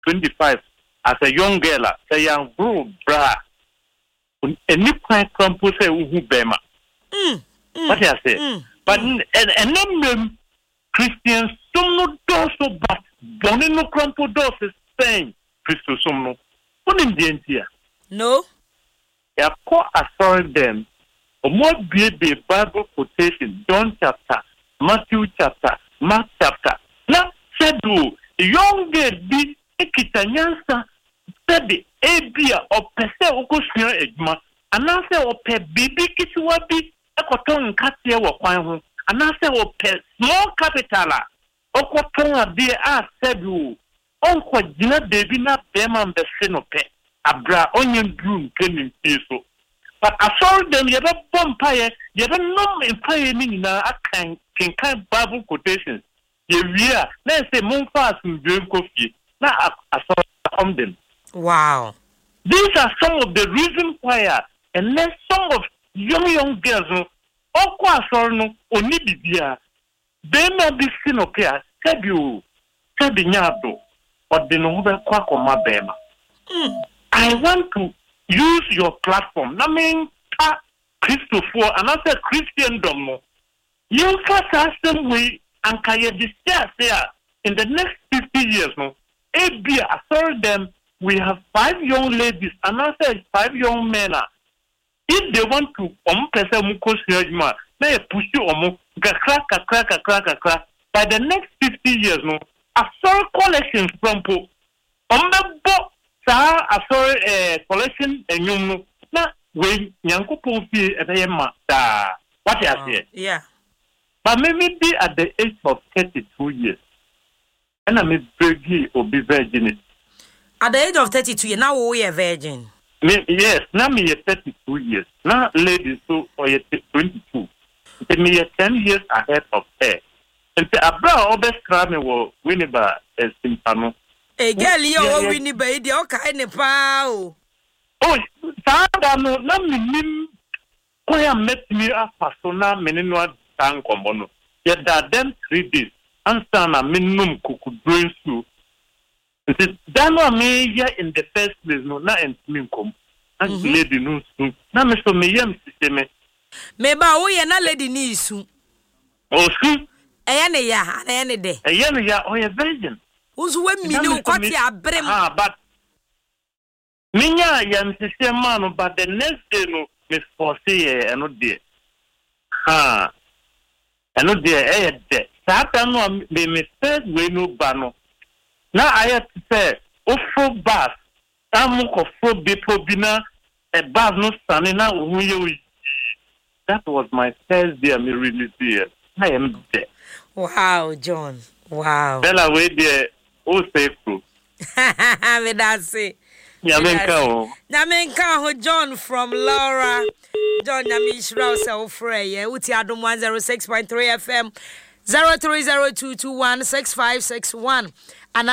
25 as a young girl, say young bra. Any point crumple say who bema. What I say? But and then Christians some no do so but bonne no crumple doors is saying Christo some no. What in the end No. Ya ko asori them. More baby Bible quotation, John chapter, Matthew chapter, Mark chapter. Now said do young girl be ekitanyansa said the abia or pese okosua ejuma anase o pe bibi kisiwa bi ekoton katie wo kwan ho anase o pe small capital okoton ade a said do onko gina baby na bema mbese no pe abra onyen drum kenin so. But I saw them, you have a bumpire, you have a number in pioneering a kind Bible quotations. You hear, let's say, Monfast and Dream Coffee. Now I saw them. Wow. These are some of the reasons why, and then some of young girls, all quite sorry, only be they may be seen okay, said you, said the Yado, or the Nova Quack on my bema. I want to use your platform. I mean, Christopher, and I said Christendom. You first ask them we and can you discuss there in the next 50 years? No, I saw them. We have 5 young ladies, and I said 5 young men. If they want to, they push you crack. By the next 50 years, no, I saw collections from I saw collection and you know, when Yanko Pofi at the what I say. Yeah. But maybe be at the age of 32 years. And I'm a virgin or be virgin. At the age of 32, now we are virgin. Yes, now me 32 years. Now ladies so or 22. Me 10 years ahead of her. And the Abra Obes Crame will win about a simpano. A girl, you winning by the okay, Nepal. Oh, Sada no, Namin, why met me a persona menino tank on bono. Yet that then 3 days, and Sana minimum could bring you. Dano me in the first place, no, not in Minkum. And lady no soon. Now, Mr. Mayam system. Meba, we are not lady knee soon. Oh, see, any ya, any day. A ya, or a virgin. Who's when me know what you are brim? Ah, but Minya yam system man, but the next day no Miss Fossey and not dear. Ha, and not dear, eh, dead. Satan no me first way no bano. Now I have to say, Ofro bath, Amuk of Bipobina, a bath no sanina, that was my first day, me really dear. I am dead. Wow, John. Wow. Bella, wait there. Oh, safe proof. Me that say. Nyamenka John from Laura. John Nyamishra so free. Uti Adum 106.3 FM 0302216561 and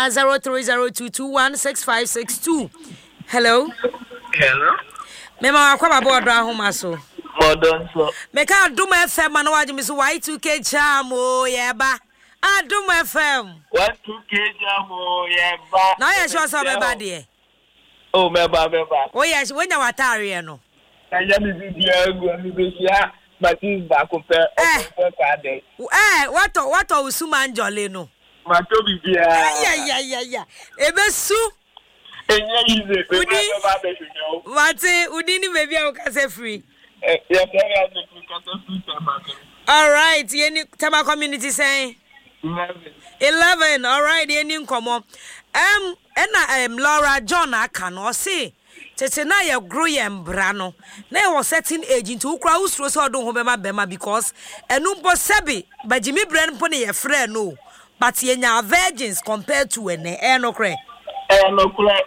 0302216562. Hello. Hello. Mema akwa boardra homa so. Modern so. Meka Adum FM man waji mi so Y2K charm o yeba. Adum FM. 1-2K jamo yeba. Now you sure so beba there. Oh, meba. Oh yes, when you watare no. Anya mi bibia go mi be sia Martin ba ko pe o ka de. What usuma njole no. Ma to bibia. Yeah. Ebesu. Enya yize pe ma be sho. Mate, udini baby o ka se free. Yeah, I the free time. All right, yeni Tama community saying 11. All right, yeni nkomo. Laura John aka no say tete na ye grow ye mbra no na ye was certain age into ukra usro so do ho bema because enu mpo sebi bajimi brand mpo ne ye frɛ no but ye nya virgins compared to ene no kre no kre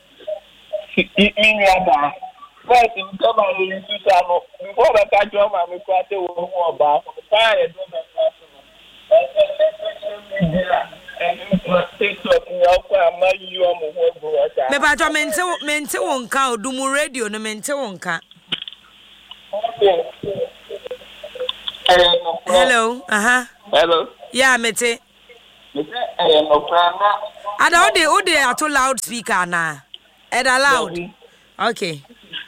ini ada but in come on to say no before the catch your ma me kwate wo ho oba fa ye do me ba jo mente wonka odumu radio no mente wonka. Hello. Hello. Hello. Yeah, mete. Ada ode ato loudspeaker na. Eda loud. Okay.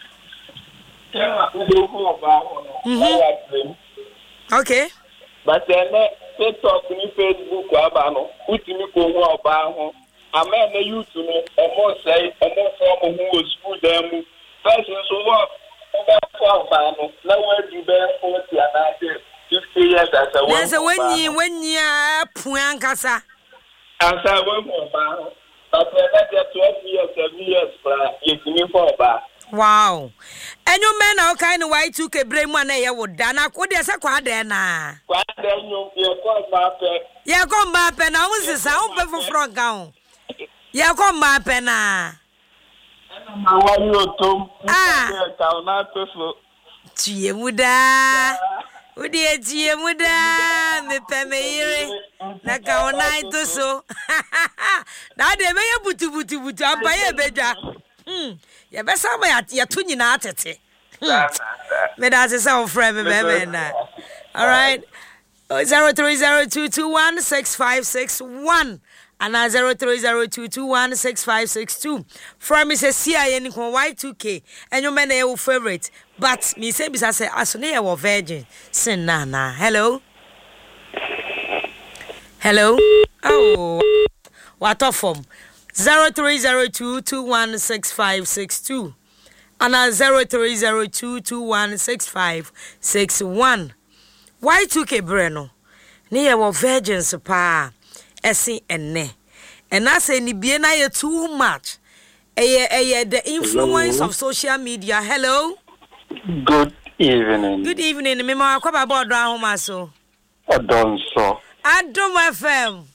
Okay. But TikTok ni Facebook abano utimi ko ho oba ho amen na youth no emo say emo who school dem person so what for abano na we do be 40 and 50 years as a one. Yes, when you puan kasa asa we mo ba but that 12 years 7 years yetimi for oba. Wow. And you men are kind of white to ke brain one ya would dana ko de sa kwa de na. Kwa de you come back. Ya come back na unse sa un pe front gown. Ya come back na. Ma wa yo tom. Ka na to so. Tie muda. Udi tie muda me pe me yire. Na ka ona to so. Na de me ya butu amba ye bedwa. Ya besa ma ya to nyina atete. Me da se say friend me na. All right. 0302216561 and 0302216562. From me say CIA ni kon Y2K and you men your favorite, but me say bisa say asone ya wo virgin sin na. Hello. Oh, what of from 0302216562 and 0302216561. Y2K Breno near your virgins pa esi ene and I say ni bien na too much the influence of social media. Hello. Good evening. Me ma kwa ba bodo ahoma so Adonso Adom FM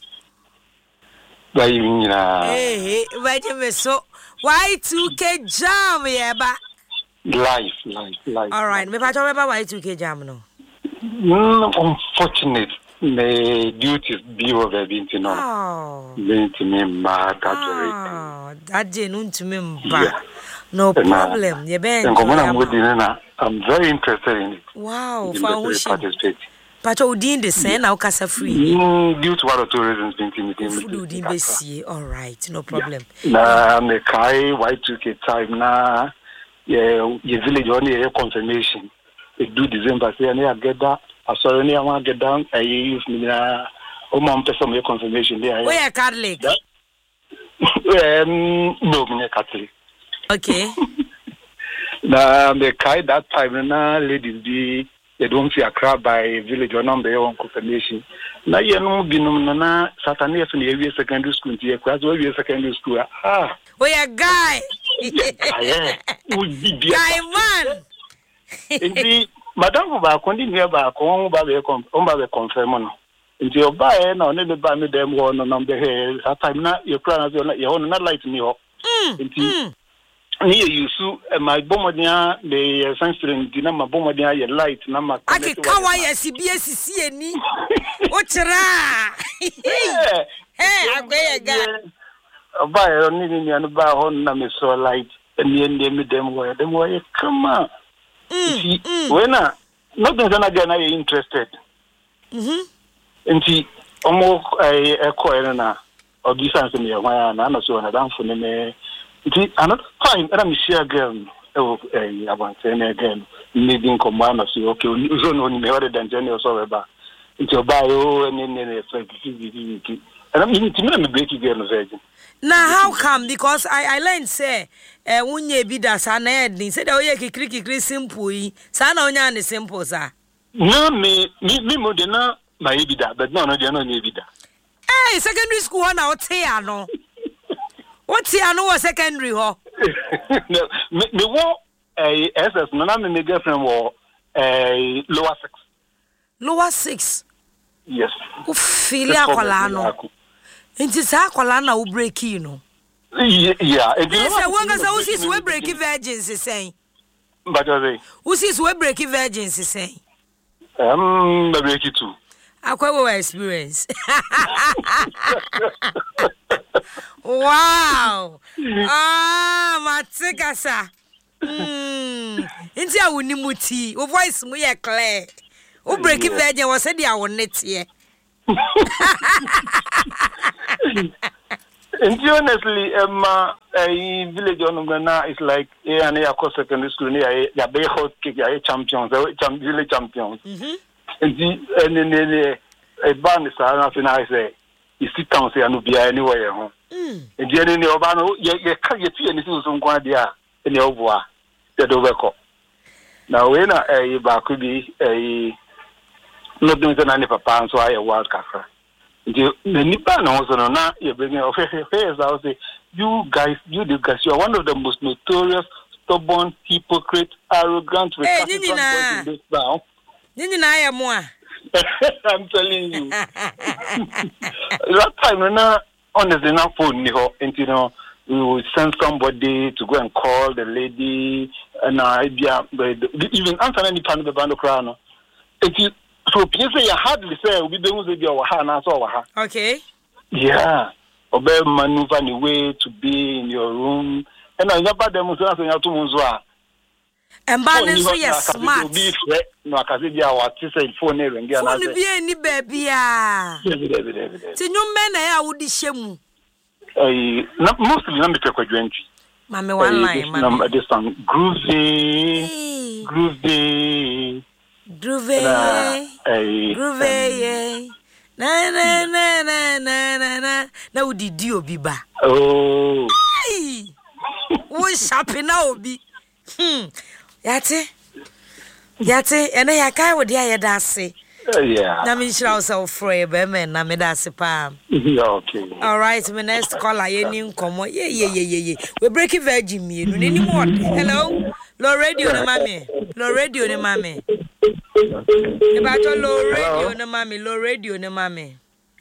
Bayina wait me so Y2K jam yeba life. All right, me pa to be Y2K jam no. Unfortunate the duties be over being to know. To me, that didn't to me, no problem. I'm very interested in it. Wow, for participate. But Odin the same now casa free. Due to one or two reasons being all right, no problem. Na me kai Y2K time na ye village only a confirmation. It do December say I get that. I saw any I want to get down. I use me na. Oh, mom, some your confirmation there. We are Catholic. No, me Catholic. Okay. Na me kai that time na ladies be they don't see a crowd by village or number on confirmation. Na ye no be no na Saturday for the secondary school. Ye class we secondary school. We are guy. Yeah. Guy man. Indeed, Madame ba continue ba ko ba be confirm no. Nti oba e na one le ba me dem wo no number he that time na your plan na your na light me ho. Nti ni yusu my bomodia the sensory di na my bomodia ye light na ma ake kawa ya CBS eni o tira. Agwe ga oba e ni anu ba ho na me so light ni me dem wo ye come on. When nothing again are interested. Nti omo e na ogisan se me hwan na na so na dan fo me nti another time era me share girl about say again needing command so okay so no ni me were dan journey so ba nti oba yo ni so kiki and I'm nti me break girl virgin. Now how come? Because I learned say unye bi da sa na edin say da oye kikiri simple yi sa na onya ne simple sa. No me mo de na ma yi bi da but no de na onya bi da. Hey, secondary school na ote ano. Ote ano was secondary ho. No me wo SS no na me girlfriend wo lower 6. Lower 6. Yes. O filia kwala no. Inti sa kwala na wo break you no. Yeah. Yes, I want to say usis we break virgins saying. But usis we break virgins saying. Break it too. Akwa experience. Wow. Matikasa. Inti a woni muti. O voice mu ye clear. O break virgin was said ya won net here. And honestly, a village on Ghana is like a secondary school near a bay hot kick, champions, village champions. And a band is nothing I say. You sit down, say, I will be anywhere. And the enemy of Bano, you can't get anything from Guadia in the Ovoa, the Doveco. Now, when a could be a not doing any papa, so I a wild café. The Nippon also now you bring your affairs. I'll say, you guys, you are one of the most notorious, stubborn, hypocrite, arrogant, recalcitrant boys in this town. I'm telling you. That time, honestly, not phone, you know, we would send somebody to go and call the lady, and even answer any kind of the band of crown. So, please say you hardly say we don't use your hand. Okay. Yeah. Obey maneuver the way to be in your room, and I never demonstrate you to Muzwa. And balance so you're smart. No, I can see our say phone and get another. Be any baby. See, no man, I would shame. Mostly, let me take a drink. Mamma, one line, this song, groovy. Groove, na na na na na na na. Now did you be back? Oh, what's happening now? Be Yate, and I can't with the dasi. Yeah. Na me shall so free, Bemen, na me dasi pam. Okay. All right, my next call, I ain't come. Yeah. We break it virgin me. Any more? Hello? Low radio, no mammy. Low radio, no mammy. About low radio, no mammy.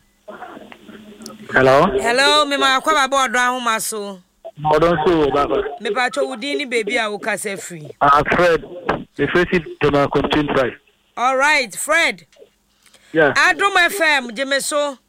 Hello, me ma kwa board round my soul. Modern soul, Baba. Me pacho udini baby, I will cast free. Fred, the first to my content price. All right, Fred. Yeah. I do my fam, Jemeso.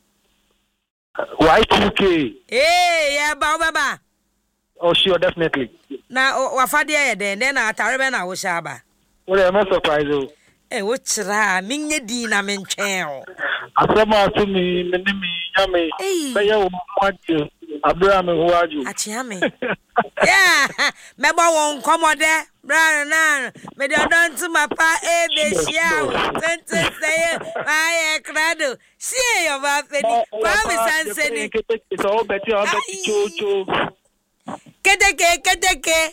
Y2K. Hey, yeah, Baba. Oh, sure, definitely. Now, Wafadia, then I Taraban, I was Shaba. Well, I'm not surprised. Eh, what's ra? Minga Dina Menchel. I said, to me, Yummy. Say, you want you. Abraham, who are you? Achame. Yeah, Meba won't come on there. Brother, me don't to my pa, show. Say, my cradle. See your baby. Promise and sending. It's all better. I'll bet you. Keteke.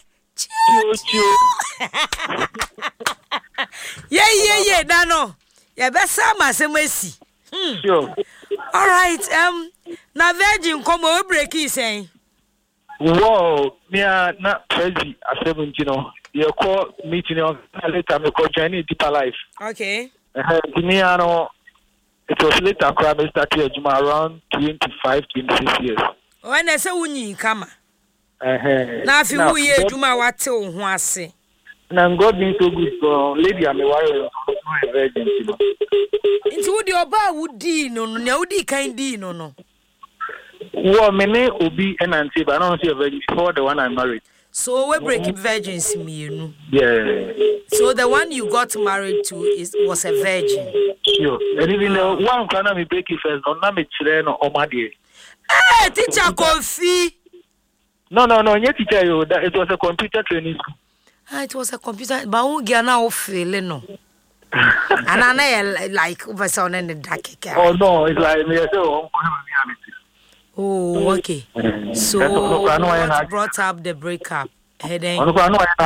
Yeah, Dano. Yeah, best summer, some mercy. Sure. All right, now virgin come over break is saying. Whoa, me are not crazy at 17, you know. You call meeting on later, me call Johnny Deeper Life. Okay. Me, I know it was later, I started around 25, 26 years. When I say, Uni, come. Now, if you hear Juma, what till one say. And God being so good for lady, I'm a warrior, my virgin. It's what your bar would do, no, kind no. Well, my name will be an auntie, but I don't see a virgin before the one I married. So we're breaking virgins, me, you know. Yeah. So the one you got married to was a virgin. Sure. And even one can be breaking first, or not me children or my dear. Hey, teacher coffee. No, yet teacher you that it was a computer training school. It was a computer, but who get now feeling no. And I like over sound in the dark. Oh no, it's like me so. Oh, okay. So what brought up the breakup? Heading. Of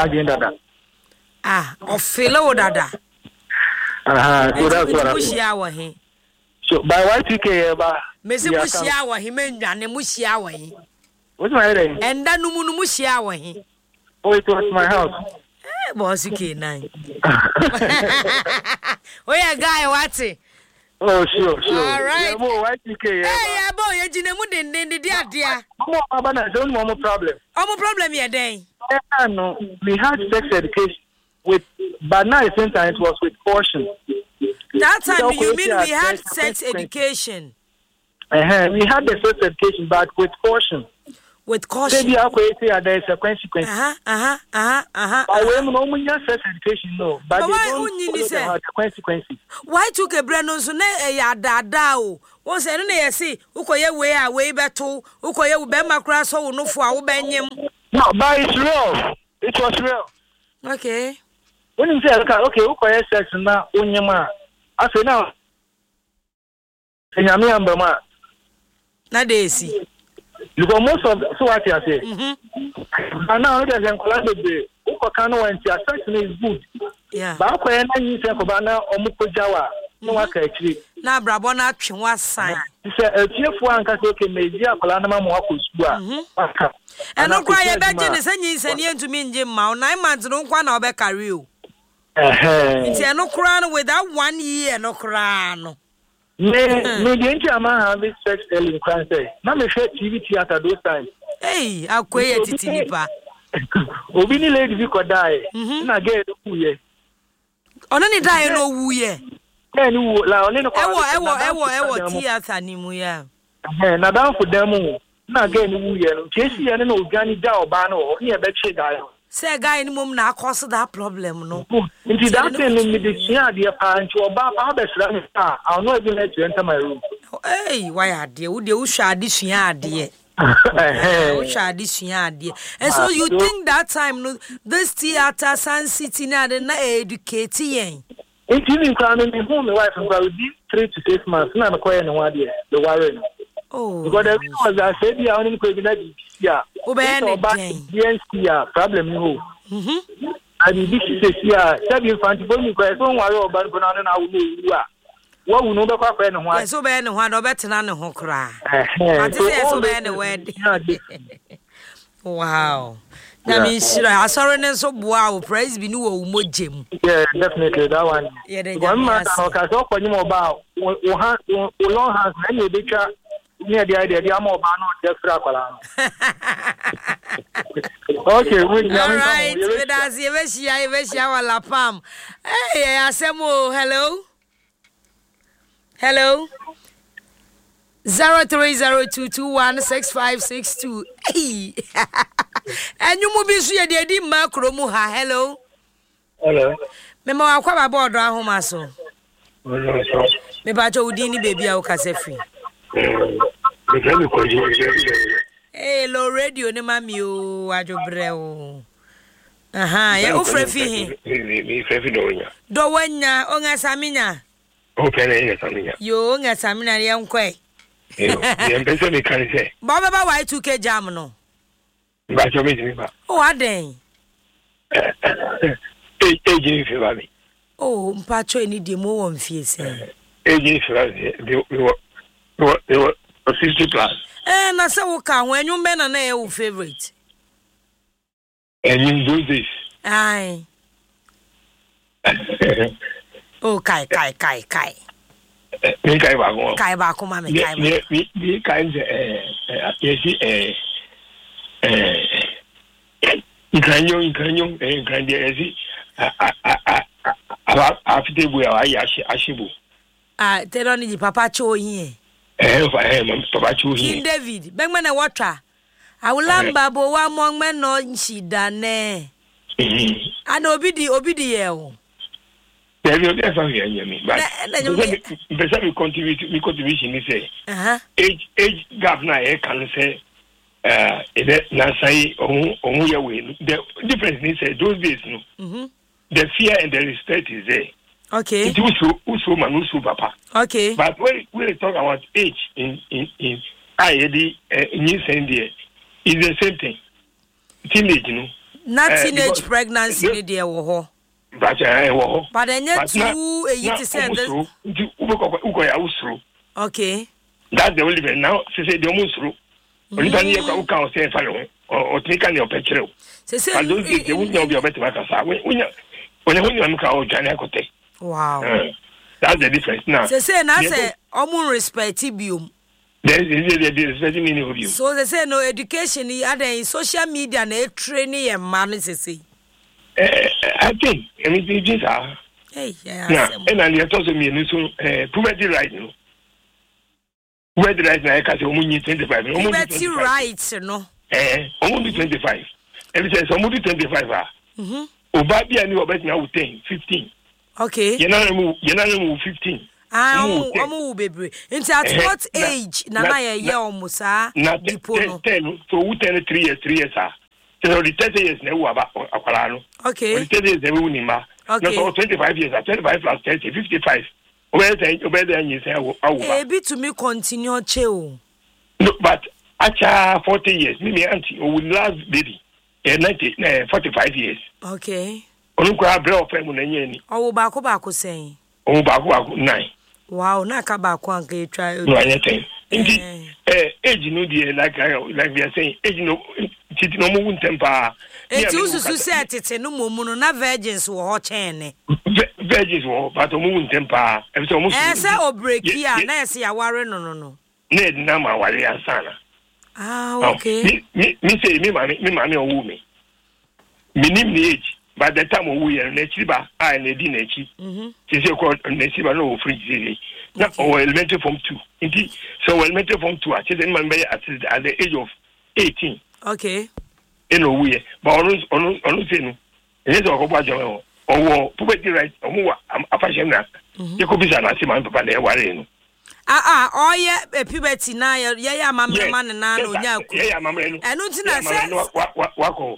fellow dada. So by Y2K, Mr. Mushiawa, he meant and Mushiawa. What's my name? And then Mushiawa. Oh, it was my house. Boss, you can't. Where a guy, what's it? Oh, sure. All right. Hey, boy, you're Jinemudin, then the dear. No problem. Problem, yeah, day. No, we had sex education but now at the same time it was with caution. That time, you mean we had sex education? We had the sex education, but with caution. with caution. There's a consequence. I will normally sex education, no, but they don't know the consequences. Why took a brand on ya dao? Was any say, Ukoya way battle, Ukoya Bema Crass, or no for our banyam. No, but it's real. It was real. Okay. When you say, okay, Ukoya sex now, Unyama, I say now, and Yamiamba. Not daisy. Because most of so what I say. And now there's a collaborative. Ukokano and assessment is good. Yeah. But when you say Kobana or Mukojawa, no one can actually. Now, Brabona was sign. It's a chief one can take a major Palanama Mokus. And no cry about Jenny sending to me in Jim Mount 9 months, no one or back a real. It's a no crown without 1 year, no crown. Maybe Intiama have this sex early in France. Now, me share TV theater those times. Hey, I'll quit it, Tinipa. Obini lady you could die. I get who ye. On any die, no woo ye. Then you la only no. Ewo, theater, Nimuya. Now, down for them. Now, again, who ye. Jesse and no Johnny Dow Bano, near Betsy Dial. Say, guy in mum now cause that problem, no. Indeed, that thing in the dear parent to about our best. I'll not even let you enter my room. Hey, why are dear? Would you share this yard, dear? Share this yard, dear. And so you think that time, no, this theater, Sun City, now they're not educating. It's even coming home, my wife, and I will be 3 to 6 months. Not acquiring one year, the warren. Oh, because the was I said, the only question yeah. Problem no. I mean, this is here. 7 fancy bonus. Don't worry about banana. I will know. What will know the friend and why so bad and one or better than a hokra. So bad a word. Wow. That means I saw an so wow, praise be new Mojim. Yeah, definitely that one. Yeah, 1 month. I talk for you about long has many bigger. Near the idea, the ammo ban just Rapalan. Okay, all right, with us, I wish our La Pam. Hey, Asemo, hello. 0302216562. Hey, and you move be the Eddie Macro Muha. Hello. Memo, I'll come aboard Rahomaso. Me bacho Udini baby, I'll free. Hey, low radio, ne mammy, Ajo Breo. Ya Ufrefi. Do when ya, Onga Samina. Okay, Samina. You Onga Samina, young quay. The can say. Baba, why 2K Jamino? But you're making me. Oh, are they? Aging for me. Oh, Pacho, any demo on face. Aging for they were 50 plus. And I said, when you men are your favorite. And in those days. Aye. Oh, Kai. Kai back, mamma. Me kind you can after we are Ashibu. They don't need Papa Cho here. Papa Cho here. David, Bangman and water. I will land Babo one more man on she done. And obedi. There is no family, but the contribution is age gap now. Can say, Nasai or way. The difference is those days, no. The fear and the respect is there. Okay. It also manusu papa. Okay. But when we talk about age in IAD in New Sandia, it's the same thing. Teenage, you know. Not teenage pregnancy, dear woho. But then yet too, okay. That's the only way now. She said, the most through. Only can you count say follow or take on your petrol. Say, those days, they wouldn't be a better worker. Wow. That's the difference now. They say, I say, almost respectibium. There is very many of you. So they say, no education, in social media, and training and manners. I think, these are. Hey, yeah. And you're talking to me, poverty right now. Where the right now, I can't say, 25. Poverty rights, no. Only 25. And says somebody 25 Oba bi ani obet na 10, 15. Okay. You know 15. Omo bebre. Into at what age na ye almost dipo no. 10 so who 10 3 years So the 30 years na aba akwara no. Okay. The 30 years na we nima. Okay. No 25 years, 25 plus 30 55. Obey you say a bit to me continue chill. No, but acha 40 years. Me auntie would last baby. 45 years. Okay. Onukwa bre of mu na nyani. Oh bako saying. Oh bako 9. Wow, na ka bako anke try. No anything. Indeed, age no dey like we are saying age no titi no mu temper. It used to say it no mumu na virgins wo ho chen. Virgins wo but mu temper. E so mu. Say o break here na say aware no. Need na ma ware ansana. Okay. Me say me mami owu me. Minim the age. By the time we are Nechiba, I and Eddie Nechi. She said, Nechiba no free. Now, elementary form 2. Indeed, so elementary form 2, I said, at the age of 18. Okay. In a way, but on saying, it's a couple or poverty right, or a fashion. You could be an assessment, but they were. Oh yeah, puberty na ya mama man na no nya ku. Yeah, mama. Enu ti na say wako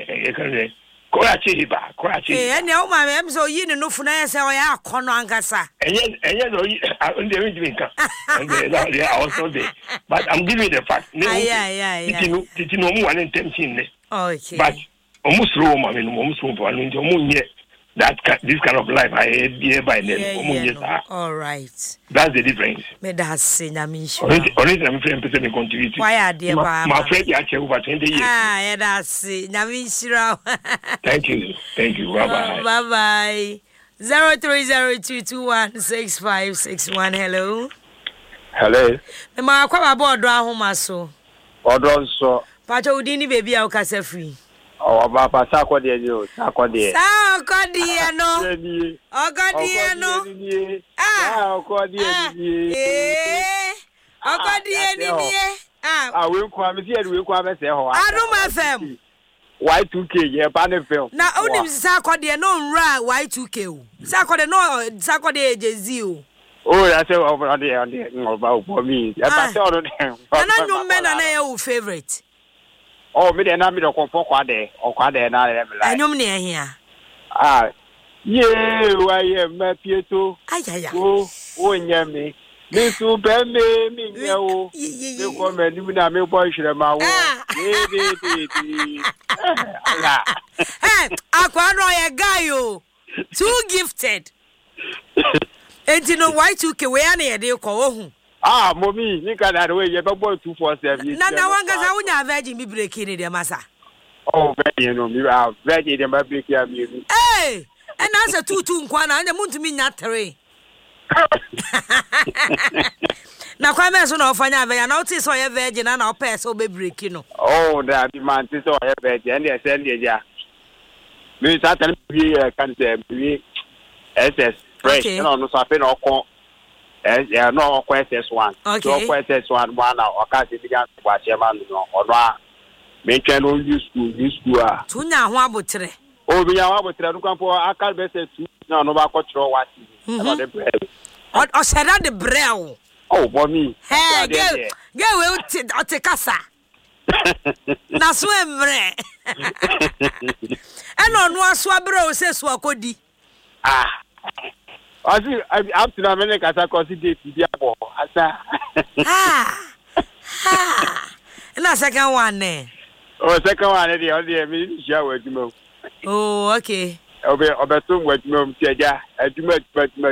Koachi ba. Ene o ma me so yi no fu na ya say o ya akono ankasa. Enye no ndे we drink kan. They are also there. But I'm giving you the fact. Yeah. Titi no mu wan intention ne. Okay. But almost slow ma me no almost slow for no nje this kind of life I hear by them. All right. That's the difference. Me da say na me sure. Only I'm friend person me contribute. Why are there ba? My friend ya che over 20 years. Yeah, that's na me sure. Thank you. Bye-bye. Bye-bye. 0302216561. Hello. Me ma kwa ba odo ahoma so. Odo so. Pacho udini baby a ukasa free. Oh, Papa, Sakode, no. Sakode no. I will come here. We come and say, FM. Y2K, yeah, banner film. Now, only Sakode no Y2K. Sakode no Sakode Jezio. Oh, I say over there about for me. I saw them. And I know men are your favorite. Oh, me na me do konfo kwa de na le me like. Anyum ne here. Yeah, why me pieto. Oh, nya me. Me su be me nya o. Me ko me ni na me boy hire ma wo. Akwa no ye guy o. Too gifted. Enti no Y2K we na ye de ko ohun. Mommy, you can have away your boy 247. Nana wanga za unya virgin be breaking in the massa. Oh, very no, you are very the baby. Hey, and answer 2 nkwana and the moon to me not 3. Now, come as on fanya ve notice or your virgin and our pair so be breaking. Oh, that man is so virgin and they send ya. Me certainly can say SS fresh and on the Safin or yeah, no questions one. Okay. No questions one or can't began to watch a man or not. Make an old school. Tuna Wabutre. Oh, we are about to come for a car better to no back control what the bread. Or said that the brew. Oh, for me. Hey, go out to Casa. Na swim bre. And on one swabro says Wakodi. I see. I'm up to America as I consider the apple. And a second one, ne? Oh, second one, the only me shower to move. Oh, okay. Over some what mum said, yeah, too much.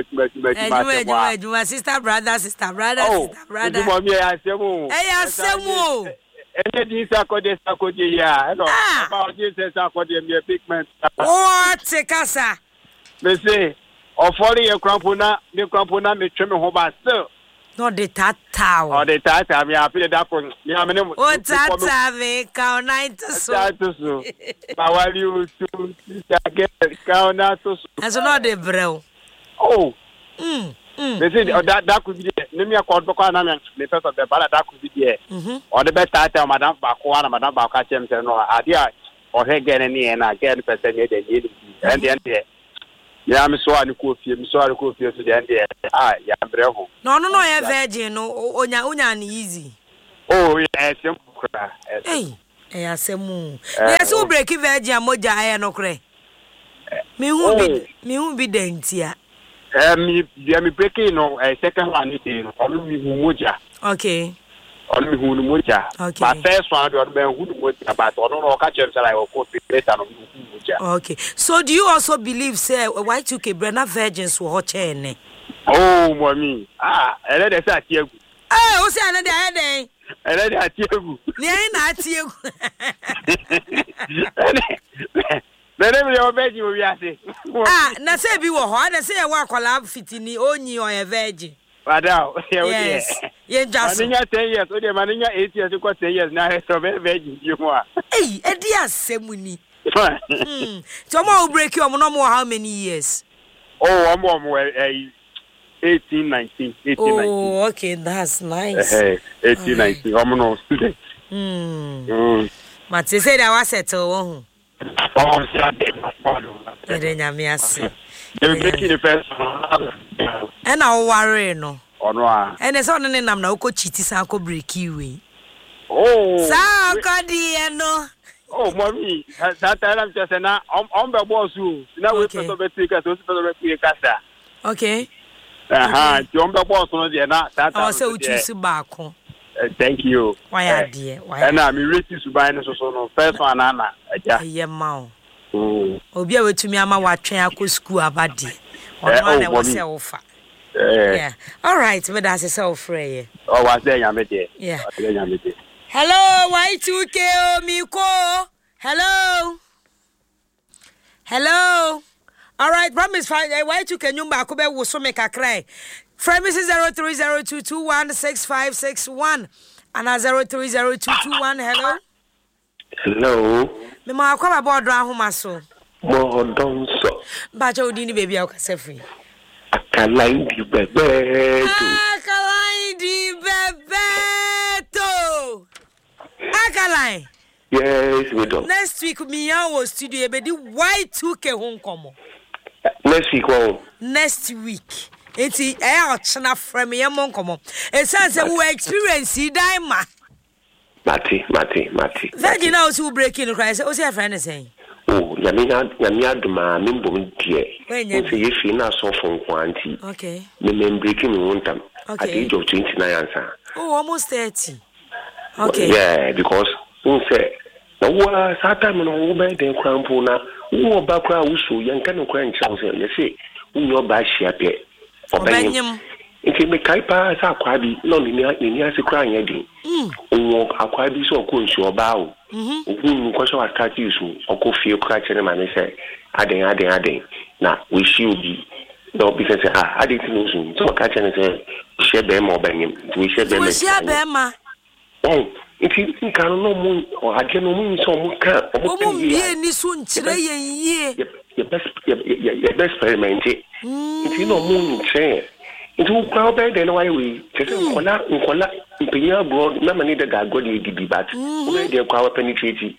Sister, brother. Oh, brother. I say, and these are called yeah. About this, I called them a big man. What, Casa? They say. Or folly a crampona, me trim home by still. Not the tata. Or the tata, me I feel that one. What tata, me count 9 to so. How you to get count out to as not the bro. Oh, They say that could be name your call because I'm the first of the ballot that could be there. Or the best title, Madame Bakwana, Madame Bakachem, no idea, or her getting any and again, percent and the end there. Yeah, I'm sorry, I'm sorry, to the end there. Ah, yeah, Breho. No, I virgin, no, Onya, easy. Oh, yes, hey, yes, yes, so break it, virgin, Moja, I no cray. Me who be dainty. Me breaking no a second one is only Muja. Okay. Only who Muja. Okay. But first one, you are who would about or catch him, I will put later on Muja. Okay. So do you also believe, say, why took a Brenna virgins were hot chain? Oh, mommy. Ah, and then I said, you. Oh, what's another day? And then I you. Not you. Then your veggie will be asking. Ah, na say bi wo ho, na say wa kwala fitini onyi o ye veggie. Madam, yes. Ye just. Maninya 10 years, o de maninya 8 years ko 10 years na so veggie you mo. Eh, e di asemuni. So mo break you no more how many years? Oh, I'm 18, 19. Oh, okay, that's nice. 18, 19. I'm no student. But you say that was settle. Oh, the first and I worry no. And it's on the name now, coach Chitis uncle break you. Oh, so no. Oh, mommy, that time I'm just now on the boss who now we put over tickets to Casa. Okay. John the boss on the not that also choose back. Thank you. Why, dear? Why? And I'm ready to buy no first one, Anna. Yeah, ma. Obia to me, ama wa train ako school abadi. Ono was offer. Yeah. All right, but that's a self free. Oh, was there I'm there. Yeah. Hello, Y2K Miko. Hello. Hello. All right, promise fine. Y2K nyumba akobe wo so make a cry. Frequency 0302216561 and 030221. Hello. Hello. Me ma akwa ba bodo ahoma so. Mo don so. Ba cha odi ni baby akase free. Akalai di bebeto. Akalai di bebeto. Akalai. Yes, we do. Next week me our studio e be di Y2K home komo. Next week oh. Next week. Enti ochna from ye monkomo. E say we experience daima. Mati. Virgin now so breaking Christ. O say friend saying. Oh, nyamia duma mimbo mtie. Say ye fi na so fon kwanti. Okay. Me breaking me one time. Okay. At the age of 29 answer. Oh, almost 30. Okay. Yeah, because who say na wo satan no wo be den krampo na wo ba kra wo so yanka no kra ncha say ye say wo ba hia pe. Obanyem. Nke me kai pa sa kwa bi no ni ase kra anya din. Wo akwa bi so ko nsu oba o. Ogun ko so atati isu okofie kra chere ma ne say aden na we shi obi no bi say aden ti no so so ka chere say she be ma obanyem we she be ma. Oh, if you think I don't know moon or I can mean some cat or any soon today, your best experiment. If you know moon chair, it will crowd better than why we just Nicola, Imperial broad, no money that got you be but where their crowd penetrating.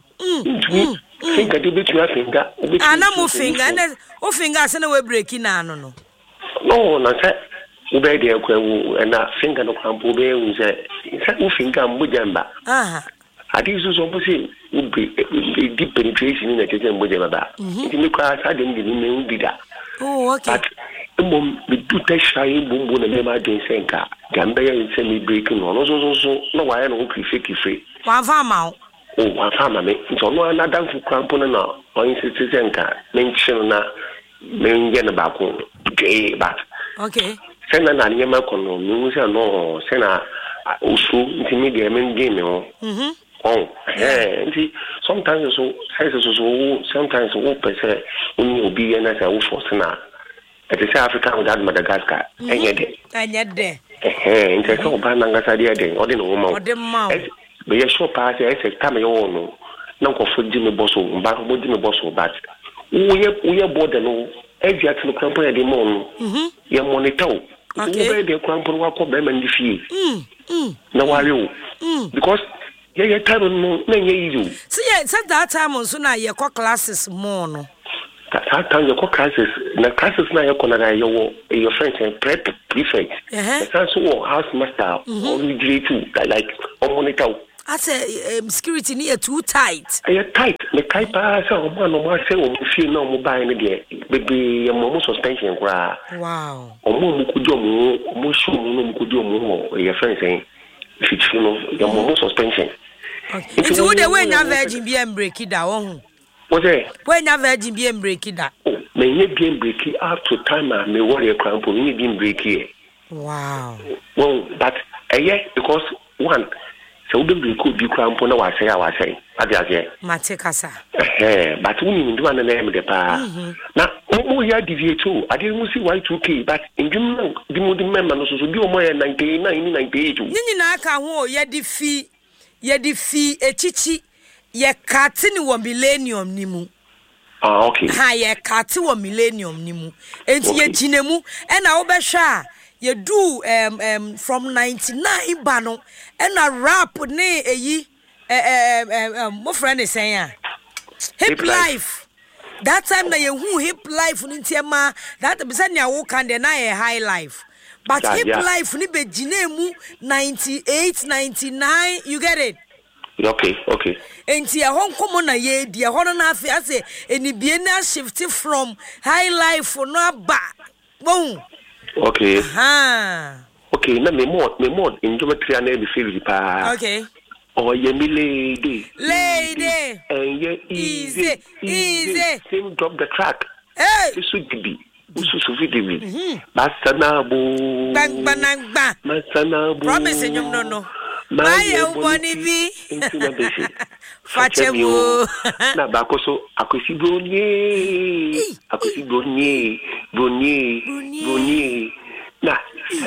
Think I do bet your finger. And I'm moving and fingers and away breaking. No, not that. Ube de kwa na finger no kwampo be unse sa finger mbujamba adi so so say deep penetration in the kitchen mbujamba ba ntimi kwa sa de ndi me ubida. Oh, okay. But mom be do te shy bumbu na me ma den senka gamba ya nse me breaking no so no wa ya no kife wa fama oh wa fama me so no na dan fu kwampo na on se senka mention na menje na ba ko gay but okay. Sena na nyema kono nu se no sena usu ntimi de men game o oh nti sometimes sometimes we pese uni obi na say we force na at the Africa without Madagascar anya de nti so ba na ngasa de o de no ma be ye show pass e se come yo no na ko fo di me boso mba mo di me boso but we border no eji atino krampo ya de mo no ye monitor okay de krampo wa ko be man di fie na ware o because ye time no na ye you see that time so na ye ko classes more no that time ye ko classes na ye ko na your friends and prefect that's so house master or you too like on monitor I say security near too tight. Are tight? The type I say o man o say o feel no mo buy any baby mo suspension kwa. Wow. O mo ku do mo show mo ku do mo your friend saying fit you know your mo suspension. Okay. It's who the way na virgin be break it down. What say? When na virgin be break it down. Me ye be break it up to time me worry cramp me be break it. Wow. Well, but because one so we be could be cramp na wa say adiaje matekasa but we need do an name the pa na mo ya deviate too I didn't see Y2K but in the member no so bi o mo 99 98 nyinyi na aka ho ye di fi echichi ye kate ni wo millennium ni mu okay ha ye kate wo millennium ni mu enti ye ginemu e na wo be hwa you do from 99 bano and a rap ne eyi my friend is saying hip life that time na you hip life ntiema that be say na wo kan de na high life but hip life ni be ginemu 98 99 you get it okay enti e hon komo na ye di e hon na afi ase enibie na shift from high life no aba bon okay okay na me more in geometry and the field pa okay oh ye me lady and ye easy same drop the track hey so gibi so video masana bo promise nyum no my money be fachemu na bakoso akosi bronier na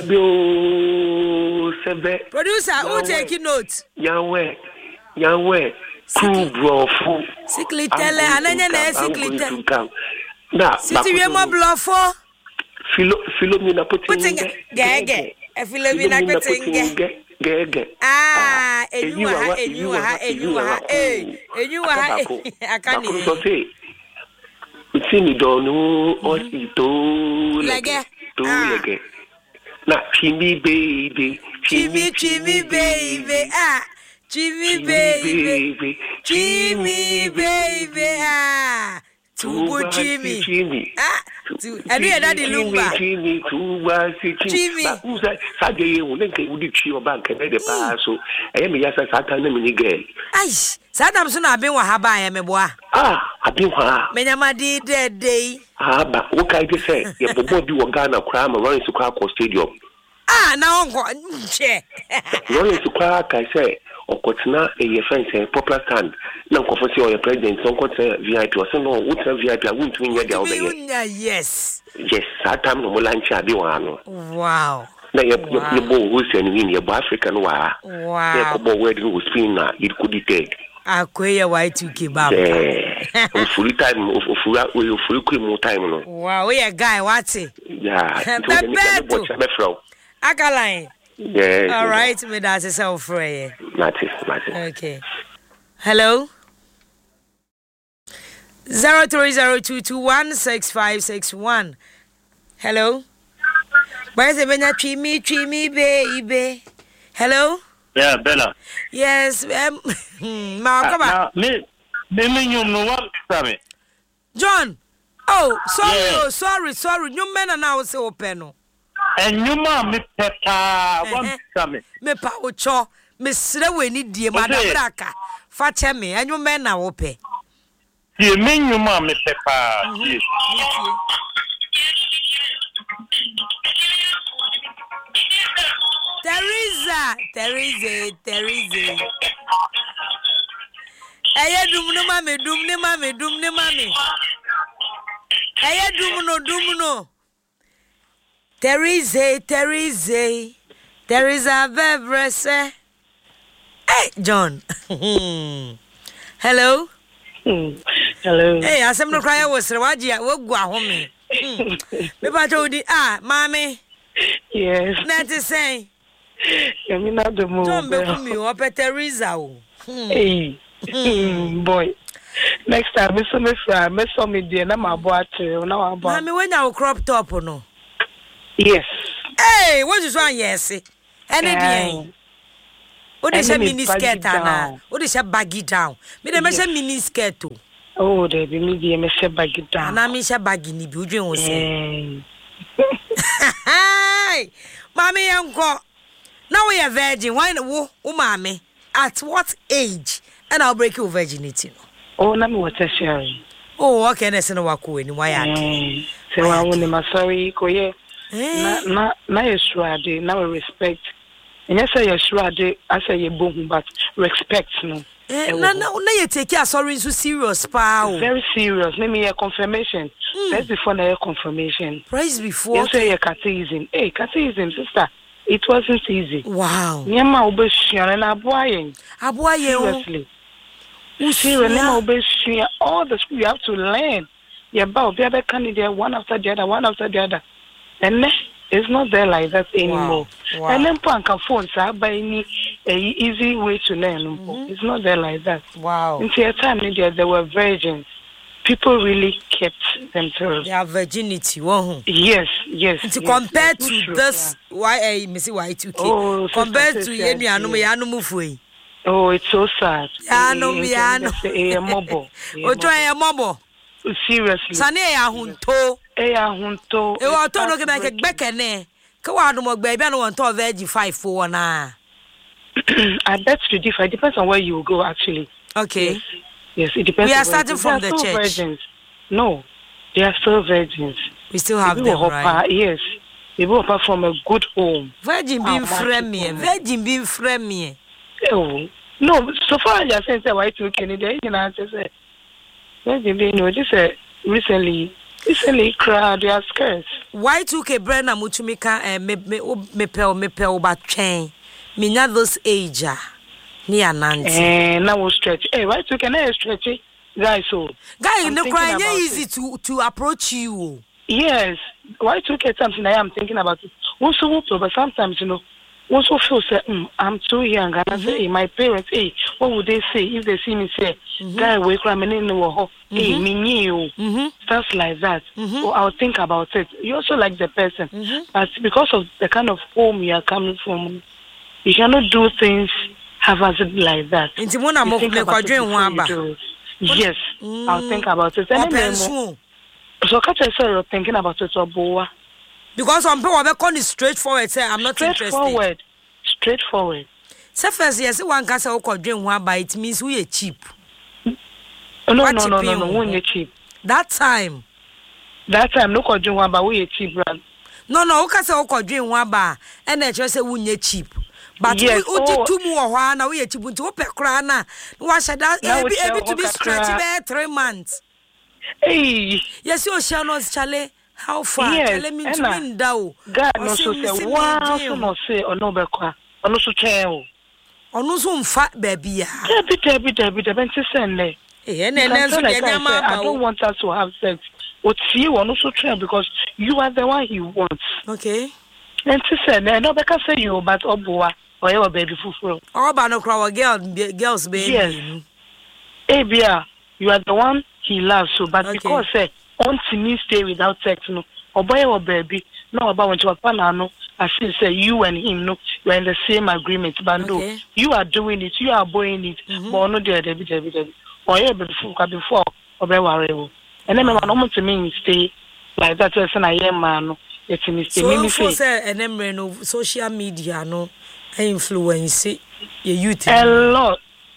sebe producer who take note yawe kubrofu sikli tele ananya na sikli tele na siti we mo blofo Philomena putting gege Philomena putting gege enyuwa akani so say utini donu osito lege na chimi baby Tubo Jimmy. And we are not the lumba. Jimmy, Saturday, when they would cheer bank and the pass. So I am yes, I sat on the girl. Aish, Sadam I've been what I am a boy. I've been Menamadi dead day. But what can I say? You both do a Ghana crime running to Crack Stadium. Now I'm going to check. Running to Crack, I say. Okotna your friends popular stand na nkofo say your president so nkotna VIP o say no utra VIP a won't win there obey yes that time no lunch abi wa no wow na you bo who say win your African wa wow you go wedding with spin na it could detect akoya Y2K baba full time we full cream time no wow we a guy what yeah Akaline. Yes. All right, me that's a self free. Matis. Okay. Hello. 0302216561. Hello. Where's the bena treat me baby? Hello. Yeah, Bella. Yes. Ma come on. Me no one sorry. John. Oh, sorry. You men are now so open. And you ma me peta one coming. Me pa ucho me sre we ni die madabraka. Fache me anyu men na wo pe. You mean you ma me peta. Teresa. Eye dum no mame. Eye dum no. Teresa Bebrese. Hey, John. Hello. Hello. Hey, asem no cry was Rawaji, wo gwa ho me. Me ba jodi mami. Yes. Na te say. You not the move. Don't be me o Teresa o. Hey. Boy. Next time me so me dey na my boy too. Na my boy. Mami when you crop top no. Yes. Hey, what is one yes? Any bien. What is a mini skirt na? What is a baggy down? Me dey measure mini skirt too. Oh, there be me dey measure baggy down. Na me measure baggy ni bi udwen wo say. Mami yanko. Now we are virgin. Why wo mami? At what age? And I'll break your virginity. No? Oh, na me what sharing. Oh, okay. Na se no wako ni why say wa woni ma sorry ko ye. Na yeshuade, na we respect. And yes say yeshuade, I say ye bohu but respect no. Na you take your sorry so serious pa. Very serious. Let me a confirmation. That's before na confirmation. Praise before. You say catechism. Hey, catechism sister. It wasn't easy. Wow. Nyama obeshian na aboayen. Seriously. All the school you have to learn. Yeah, but the other candidate one after the other. And it's not there like that anymore. Wow. And then phones are by any easy way to learn. It's not there like that. Wow. Until a time there were virgins. People really kept themselves. Their virginity. Yes. Compared to this, why Missy Y2K? Oh, compared to Yanumu. Oh, it's so sad. Yano. Seriously. Sane hunto. Hunto. E wa to no ke make gbekene. Ke wa do mo gba bia no won to veg 5 for na. I bet to differ. It depends on where you go actually. Okay. Yes, it depends. We are starting from the church. Virgins. No, they are still virgins. We still have them, right? Yes. They go apart from a good home. Virgin being friendly. Oh, no, so far as I say Y2K, you know, say, virgin being, this recently crowd, they are scarce. Y2K, Brenna Mutumika, me pel, but chain. Me not those age. Near Nancy. And now we'll stretch. Hey, Y2K, now stretch it. Guys, so. Guy, no crying, easy to approach you. Yes, Y2K, something I am thinking about it. Also, but sometimes, you know, also feel say, I'm too young, and I say, hey, my parents, hey, what would they say if they see me say, guy, wake up, and hey, me you, stuff like that. Or I'll think about it. You also like the person, but because of the kind of home you are coming from, you cannot do things haphazard like that. Yes, I'll think about it. So, catch yourself thinking about it, or because some people are calling straightforward. Say, I'm not interested. Straightforward. So first, yes, one can say, "Okay, drink one," but it means we are cheap. No, when you're cheap. That time, no, drink one, but we are cheap, brand. No, okay, say, "Okay, drink one bar," and then just say, "We are cheap." But yes, we did 2 more. Now we are cheap. To open crana, what should that? Able to be stretchy there 3 months. Hey, yes, you shall not, Charlie. How far? Yes, let me to win down. God no so say wow, so no say or no bekwa. Or no so chair. Or no so fat baby. Debbie, send there. I don't want us to have sex. What you want to train because you are the one he wants. Okay. And to say no because say you but oboa or your baby fufu. Oh, but no crowd girls baby. Yes. Abia, you are the one he loves so but because say until me stay without sex, no, or boy or baby, no about when you are panano, I feel say you and him, no, you are in the same agreement, but no, you are doing it, you are doing it, but no, Debbie, or you before, or very worry. And then my normal to me stay like that, person I am man, it's in this so say, and then no social media, no, influence your youth. A lot.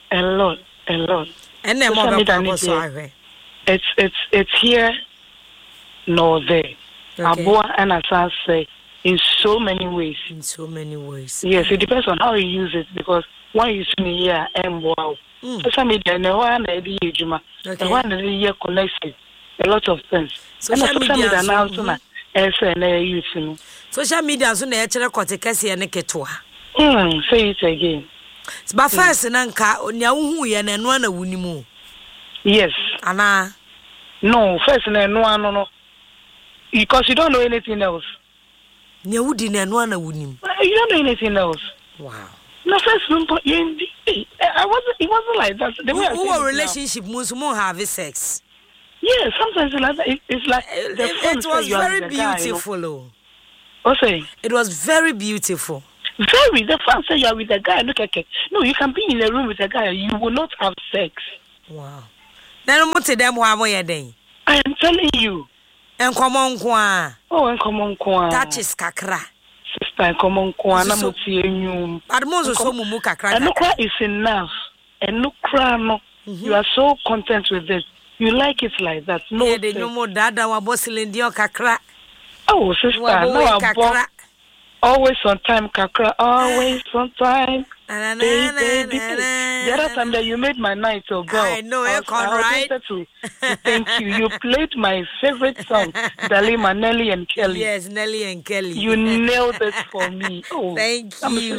And then more it's here. No, there. Abua and as say in so many ways. Yes, it depends on how you use it because one you see here and wow. Social media no one idea juma. The one that here connected a lot of things. Social media now tuna use social media so na e kire kote kese ne ketwa. Say it again. But first na nka nya hu ye na no na wunimu. Yes. Ana no, first no. Because you don't know anything else. You don't know anything else. Wow. No, first, it wasn't like that. The way Who relationship most more have sex? Yeah, sometimes it's like that. It's like it was very beautiful. Guy, What's saying? It was very beautiful. Very. The fans say you are with a guy. Look at it. No, you can be in a room with a guy. You will not have sex. Wow. Then what to them? How are you? I am telling you. And come on, Kwa. Oh, and come on, Kwa. That is kakra. Sister, come on, Kwa. I'm not seeing you. Admozo so mumu kakra. And no cry is enough. And no cry, no. You are so content with this. You like it like that. No. Yeah, they no more dada wa bossing dio kakra. Oh, sister, no, kakra. Always on time, kakra. Always on time. Baby. The other time that you made my night, oh God. I know, I wanted to thank you. You played my favorite song, Dalima, Nelly and Kelly. Yes, Nelly and Kelly. You nailed it for me. Oh, thank you.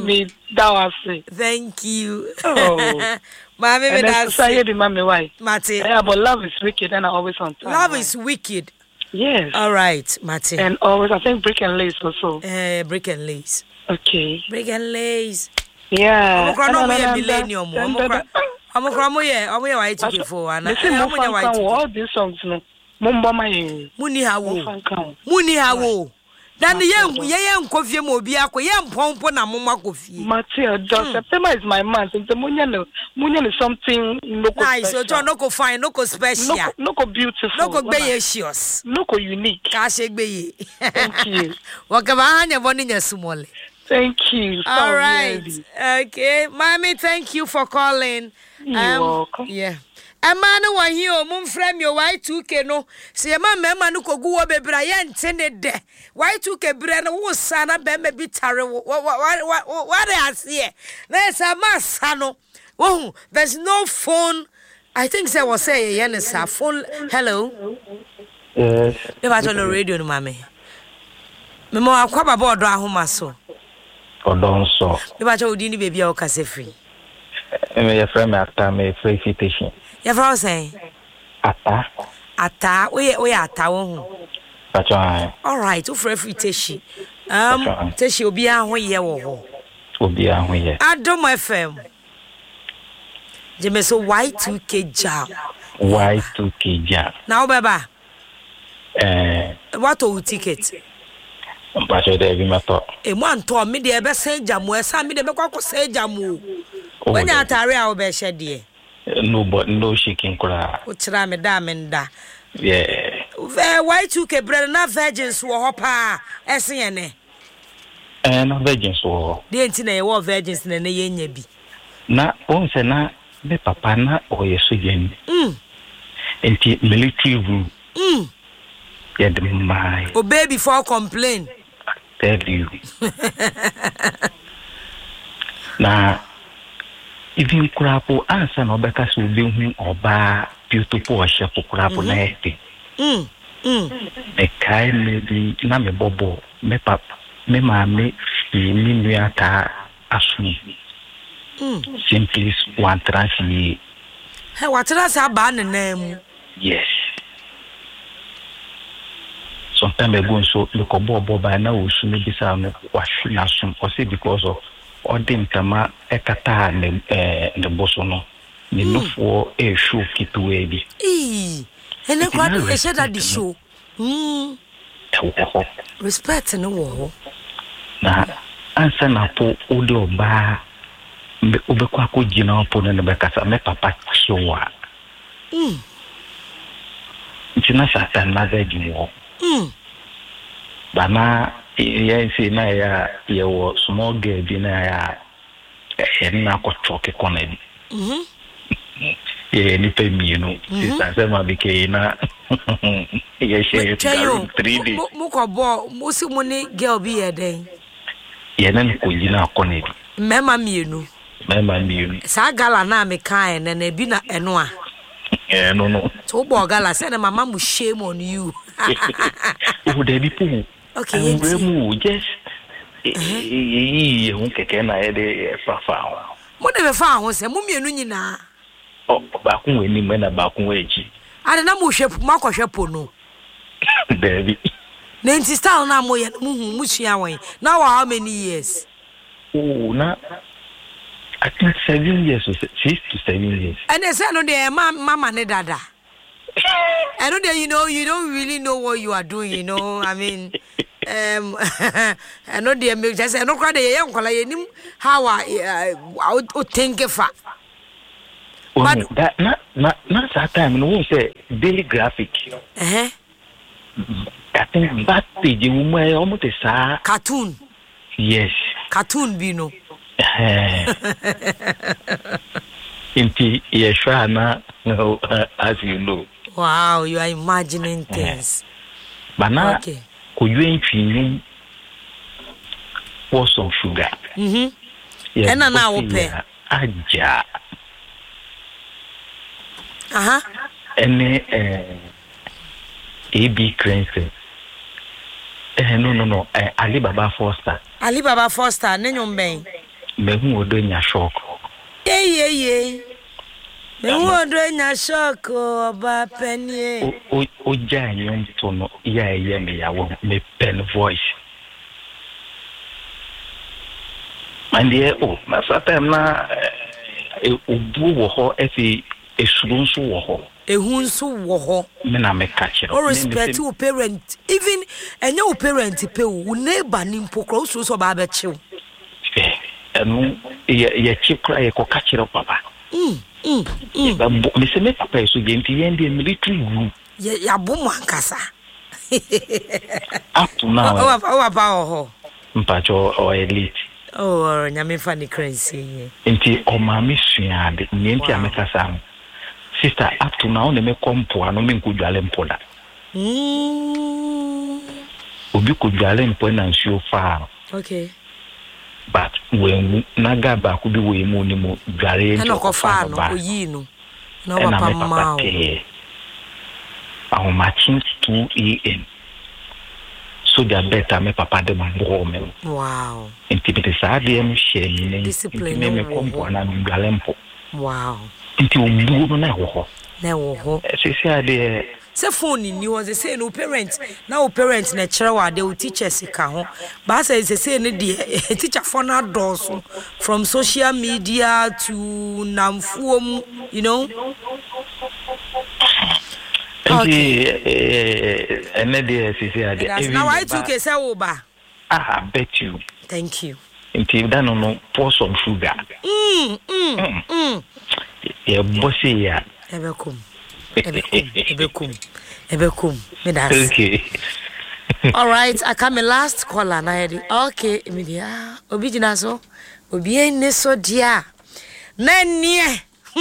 Thank you. Oh. Mommy, and that's mommy, why? Mate. Yeah, but love is wicked and always on time. Love is wicked. Yes. All right, Mate. And always, I think Brick and Lace also. Brick and Lace. Okay. Brick and Lace. Yeah. Millennium. I'm white before. All these songs, no. Muni hawo. Dan ye coffee mo bia ko ye mpompo na moma coffee. Matilda, September is my month. The Munya is something local. Nice, so no go fine, no go special. No go beautiful. No go beacious. No go unique. Kashegbe. Thank you. Wakabanya boninya small. Thank you. All right. Okay. Mommy, thank you for calling. You're welcome. Yeah. Amanu wa hiyo mumframe yo Y2K no. Se ma mema no kogu wo bebra ye ntene de. Y2K bre no wo sana be me bitare what they ase. Na sa masa no. Oh, there's no phone. I think say was say ye sa phone. Hello. Yes. Me ba to no radio no mame. Me mo akwa baba odo ahoma so. Odon so. Me ba to odi ni baby a o kase free. Me your friend after me free invitation. Your friend say? Ata, we ata wo. That's right. All right, o free invitation. Teshi obi a ho ye wo ho. Obi a ho ye. Adom FM. Jemeso Y2K jam. Y2K jam. Now baba. What o ticket? Mpacho de bi mato. Mo anto me de be sen jam o esa me de be kwakọ sen jam o. When you atare a o be hye de. No shaking kura. O tira me da me nda. Yeah. Y2K brother na virgins wo ho pa esen ye ne. Na virgins wo. De enti na ye wo virgins na ye nya bi. Na on se na be papa na o ye so yen. Enti military rule. Yeah, the my. Obey before complain. Tell you. Na even kurapo answer no beka so be hu oba beautiful o shepo kurapo na ete. Me kai me bi na me bobo me papa me mama ni nua ta asu. Simply one transi. Hey, what transi aba na name? Yes. Sometimes I go so look about by now we should be some wash na some because of all them tama ekata the bosono ni lufo e show kitu ebi ene kwa e sheda di show respect no wo na ansa na po odo ba obe kwa ko jina po na be kasa me papa showa ntina satan na zaji wo bana ya si na ya wo small girl bi na ya na ko choke konedi ni pe mi no sister se ma bi ke na ya share 3D mo ko bo mo si mo ni girl bi ye den ye na ko jina konedi mema mienu sa gala na me kan na bi na eno a no so bo gala say na mama mu shame on you oh dey be poo. Okay, yes. Just you keke na e de fafa. Mo de be fa ho se mo mienu nyina. Oh, ba kun we ni me na ba kun we ji. Ade na mo hwepo, mo akohwepo no. Baby. Nancy style na moye mushia wen. Now how many years? Oh, na I think 7 years or 6 to 7 years. And they say no dey mama ne dada. I know that you don't really know what you are doing, I mean I know they make just no cry dey young kola yenim how I think fa. But that not that time no say daily graphic. I think that page you almost a cartoon. Yes. Cartoon bino. Inti yeshana as you know. Wow, you are imagining things. But now, could you ain't pour some sugar? And now open. Aja. And AB Cranston. No. Alibaba Foster. Alibaba Foster, Nenyom Bang. Mehu doing a shock. Yeah. Mehu doing a shock, Oba Penny. Oja yom tono, yeah, me, I want me pen voice. And dear, Masatem na Ubu ho, Effie, a Sunsu woho. A hunsu woho. Mena me catch it. Or respect to parent, even and your parent, who neighbor nimpo close to Babachu. And ye chip cry a catcher, Papa. Mr. Papa, so game to end the military room. Ya boom casa. Up to now, about Mpacho or elite. Oh, Yami Fanny Crazy. Inti o mami suya, Ninti Amekasam. Sister, up to now, they may come to an omen could jalen poda. Ubi could jalen point and show far. Okay. But when Nagaba could be way more Gary and Okofano, you know, no, Papa. Our matching 2 a.m. So they are better, me papa de man. Wow. Intimate Sadium, shame, discipline, galempo. Wow. Until you know, no, she said, say phone you was the say no parents now parents na chere they will teach us ka but say say no teacher for na doors from social media to namfuom okay and there she said now I took a say oba I bet you thank you until that no pour some sugar yeah bossy ya ebekum me that's okay. All right, I come last caller na okay media obijina so obi enne so dia na nie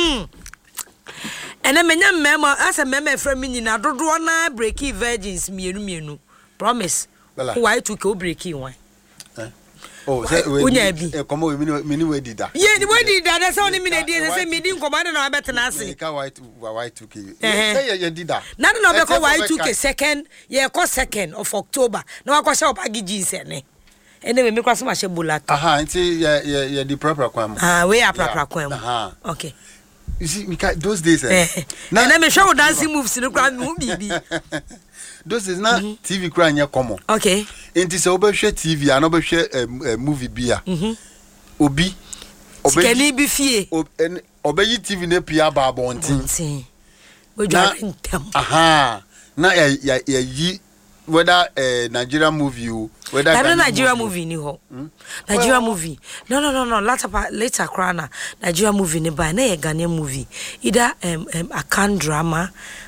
ene menya mema asa mema fra mi nyina dodo na breaky virgins mienu promise why to go breaky one say we come we mini we did that yeah the we did that that's only me dey say me din command na better na say ka why to say you did that na be ko why to second yeah ko 2nd of October na wa ko sha obagi Jesus ne ene me kwa so ma she bulato nti yeah the proper kwam we are proper kwam okay you see those days na me show dancing moves no kwa me bibi those is not TV cry nya common okay enti se obehwe TV and obehwe movie bia obi obey bi fie obeyi TV na pia ba bontin we jare ntem na yi whether Nigeria movie whether Nigeria movie ni ho Nigeria movie no later crana Nigeria movie ni ba na ye Ghanaian movie either a can drama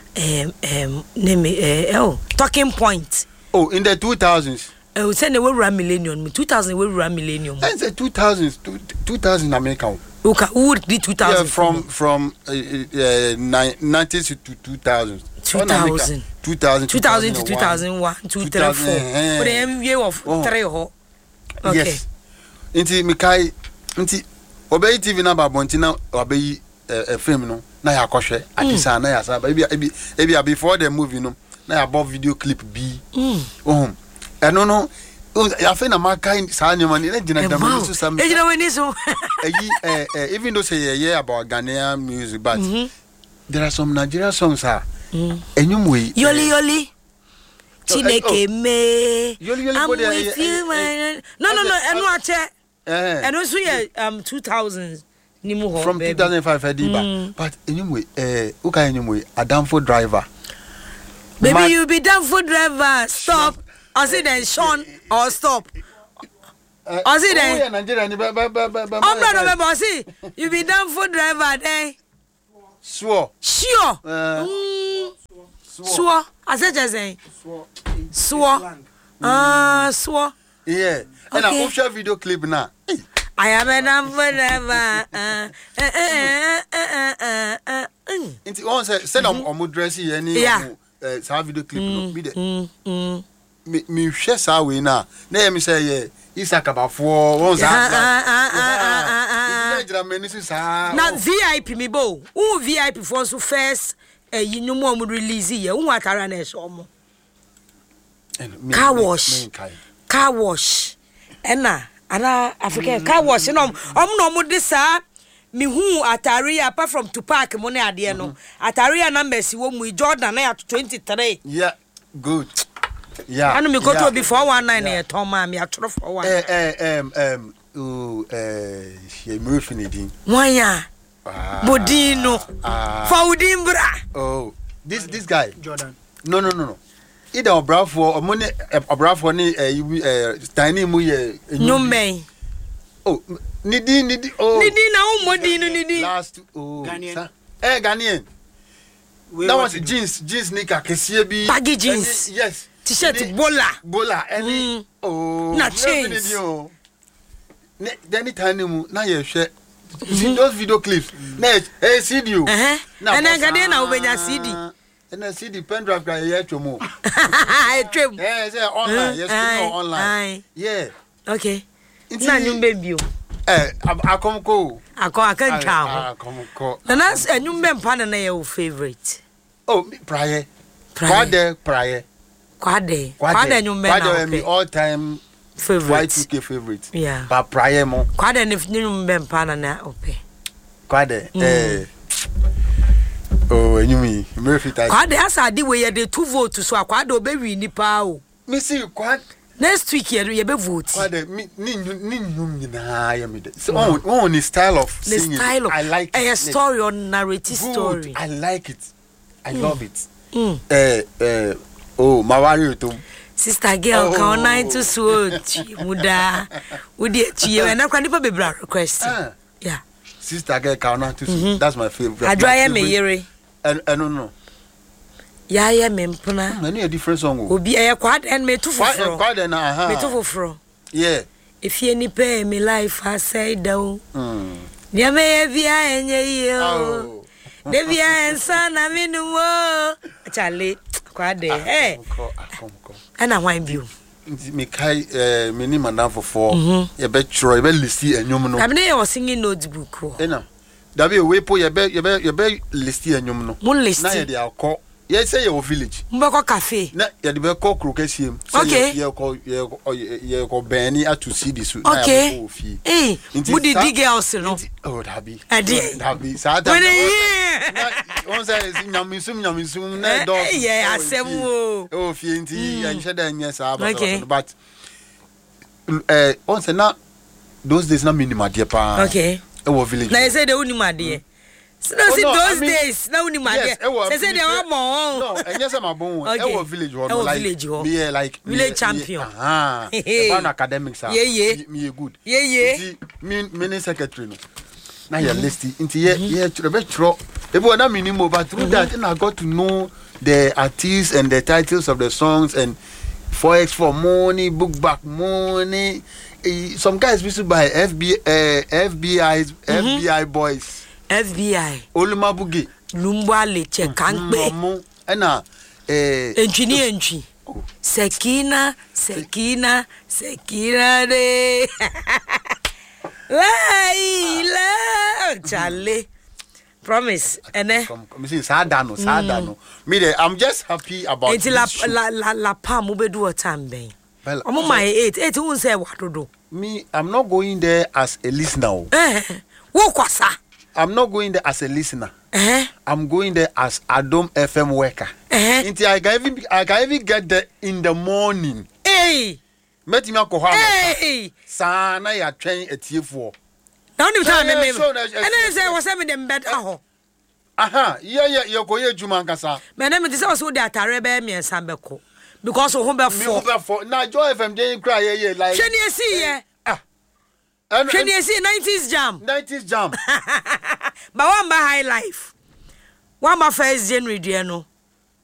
name Talking Point in the 2000s say they were millennium 2000 we were millennium and the 2000 American okay who did 2000 from 90s to 2000 2000 to 2001 2004 but the year of 3 ho okay yes inti mikai inti obey TV na ba bontina obey film no na ya kohwe adisa na ya sa ebi before the movie no na ya bob video clip bi no I feel na makai sa nyama ni na gina dam so some even though say about Ghanaian music but there are some Nigerian songs enyum we yoli Chineke me. I'm with you, man. No. And watch it. And also 2000s. From 2005, but anyway, okay, Adamfo driver. Maybe you be Adamfo driver. Stop. Or say then Sean or stop. Or say then. See, you be Adamfo driver then. Sure. Sure. I said just saying. Sure. Sure. Yeah. And I official video clip now. I am an forever. It's once said I'm dressy any video clip. Me share sa we na. Na me say yeah. Isaac about 4 once. Na VIP me bo. Who VIP for so first you no more release here. Who atara na so mo. Car wash. Ena ana African car wash no no this me hu atari apart from Tupac mo na ade no atari number si wo mu Jordan na 23. Yeah, good. Yeah. Anu me go to before 19 e ton ma me atoro for one. She move finidin. Wanya. Bodino. Faudin bra. Oh, this guy Jordan. No. Ida bravo or money bravo ni tiny mu ye no man. Oh, nidi oh. Nidi na o modino nidi. Last Ghanaian. Ghanaian. That was jeans nika kesie bi. Baggy jeans. Yes. T-shirt bola any na chains. Then tiny mu na ye hwe. See those video clips. Na see you. And then Ghanaian na obenya CD. And I see the pen drive guy here to move. Yeah, say online. Yes, online. Yeah. Okay. Na nyumbe bio. Akomko. Akan ka. Akomko. Na nas enyumbe mpa na your favorite. Oh, prayer. Prayer. Kwade nyumbe na. Kwade me all time favorite. Y2K favorite. Yeah. But prayer mo. Kwade ne nyumbe mpa na ope. Kwade oh, and you me Murphy type. Kwade asa di we ye de 2 vote so akwade obewi nipa o. Me see kwade next week ye be vote. Kwade ni nyum nyina ya me de. So on the style of singing. The style of, I like it. A story or narrative story. I like it. I love it. Oh, Mawari to Sister girl can 9 to switch muda. Udi echi e na kwa nipa be bra request. Yeah. Sister girl can 9 to switch. That's my favorite. Adwaya me yere. No. Ya me mpuna. Any a different song. Obi e kwad and me to foforo. Kwad na aha. Me to foforo. Yeah. If you any pay me life I say down. Nya me via enye yo. De via ensa na minuwo. Chale kwad eh. Ana wine view. Me kai me ni mandan for ye be tro ye be listi enyum no. Abne you singing notebook o. Ena. Dabi we po ye be listi enyum no. Mun listi. Na ye de akọ. Ye say your village. Mbeko cafe. Na ye de be call krokasiem. Okay. Ye ko bani atu see this. Okay. Eh. Mudi dig house no. Oh dabi. Dabi. Sa da. On say nyamisum na do. Yeah, asem o. Oh fie nti ya nheda nya sa but on say na those days na minimum dear pa. Okay. E wo village. Na say the unimade. So those days na unimade. Say they were more. No, and yes am bon. E wo village one like me like village champion. About academics are. Yeah. Me good. Yeah. Me secretary no. Na your list into yeah tro. Ebo na minimum but through that I got to know the artists and the titles of the songs and 4x for money, book back money. Some guys used to buy FBI boys. FBI. Olumabugi. Lumba leche kankbe. Ena enchi. Sekina de. La Charlie. Promise. Me say sadano. Me I'm just happy about it. La palm be do a time ben. Omo my 8 won say what do. Me I'm not going there as a listener. Wo kwasa. I'm not going there as a listener. I'm going there as Adom FM worker. Until I can even get there in the morning. Hey. Met me alcohol. Hey. Sana ya train at T4. Now you tell me. And then say was having them bed. Aha, yeah, you're going to Jumankasa. My name is also that Tarebe me and Sambeko. Because of Humber 4. Now, Joy FM didn't cry like. Can you see, yeah? Can you see 90s jam? 90s jam. But one by high life. One by first January, dear no.